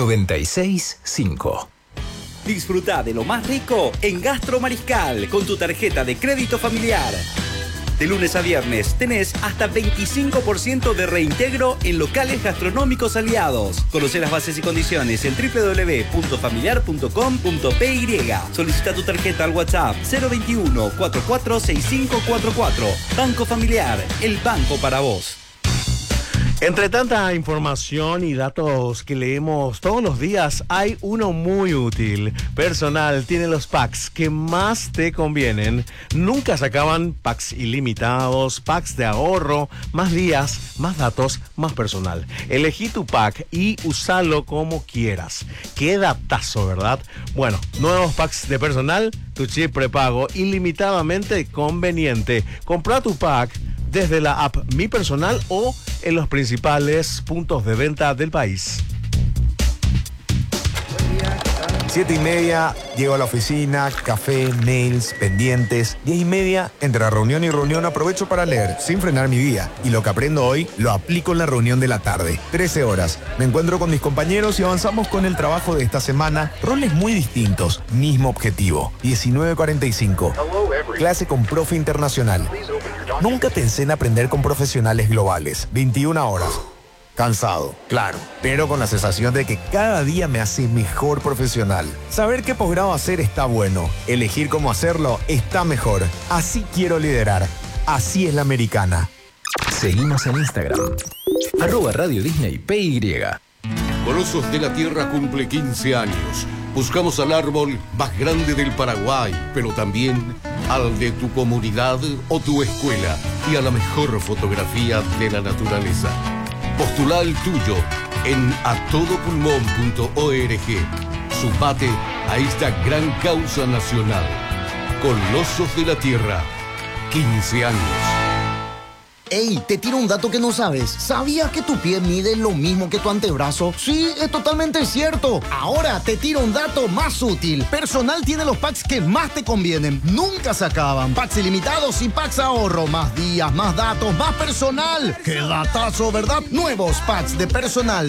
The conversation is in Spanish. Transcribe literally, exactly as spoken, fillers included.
noventa y seis cinco. Disfruta de lo más rico en Gastro Mariscal con tu tarjeta de crédito familiar. De lunes a viernes tenés hasta veinticinco por ciento de reintegro en locales gastronómicos aliados. Conoce las bases y condiciones en doble u doble u doble u punto familiar punto com punto p y. Solicita tu tarjeta al WhatsApp cero veintiuno, cuarenta y cuatro, sesenta y cinco cuarenta y cuatro. Banco Familiar, el banco para vos. Entre tanta información y datos que leemos todos los días, hay uno muy útil. Personal tiene los packs que más te convienen. Nunca se acaban, packs ilimitados, packs de ahorro, más días, más datos, más personal. Elegí tu pack y usalo como quieras. Qué datazo, ¿verdad? Bueno, nuevos packs de personal, tu chip prepago ilimitadamente conveniente. Compra tu pack desde la app Mi Personal o en los principales puntos de venta del país. Siete y media, llego a la oficina, café, mails, pendientes. Diez y media, entre reunión y reunión aprovecho para leer, sin frenar mi día. Y lo que aprendo hoy, lo aplico en la reunión de la tarde. Trece horas, me encuentro con mis compañeros y avanzamos con el trabajo de esta semana. Roles muy distintos, mismo objetivo. diecinueve cuarenta y cinco, clase con profe internacional. Nunca pensé en aprender con profesionales globales. veintiuna horas. Cansado, claro, pero con la sensación de que cada día me hace mejor profesional. Saber qué posgrado hacer está bueno. Elegir cómo hacerlo está mejor. Así quiero liderar. Así es la americana. Seguimos en Instagram. Arroba Radio Disney P Y. Colosos de la Tierra cumple quince años. Buscamos al árbol más grande del Paraguay, pero también al de tu comunidad o tu escuela y a la mejor fotografía de la naturaleza. Postula el tuyo en a todo pulmón punto org. Sumate a esta gran causa nacional. Colosos de la Tierra, quince años. Ey, te tiro un dato que no sabes. ¿Sabías que tu pie mide lo mismo que tu antebrazo? Sí, es totalmente cierto. Ahora te tiro un dato más útil. Personal tiene los packs que más te convienen. Nunca se acaban. Packs ilimitados y packs ahorro. Más días, más datos, más personal. ¡Qué datazo, ¿verdad? Nuevos packs de Personal